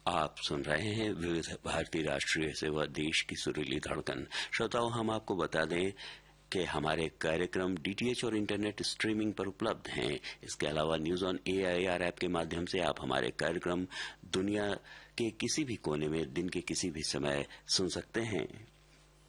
आप सुन रहे हैं विविध भारतीय राष्ट्रीय सेवा देश की सुरीली धड़कन। श्रोताओं, हम आपको बता दें कि हमारे कार्यक्रम डीटीएच और इंटरनेट स्ट्रीमिंग पर उपलब्ध हैं। इसके अलावा न्यूज ऑन एआईआर ऐप के माध्यम से आप हमारे कार्यक्रम दुनिया के किसी भी कोने में दिन के किसी भी समय सुन सकते हैं।